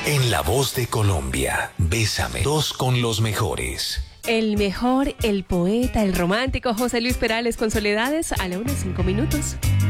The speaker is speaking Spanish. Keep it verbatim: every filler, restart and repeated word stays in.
En La Voz de Colombia, Bésame, dos con los mejores. El mejor, el poeta, el romántico José Luis Perales con Soledades a la una, cinco minutos.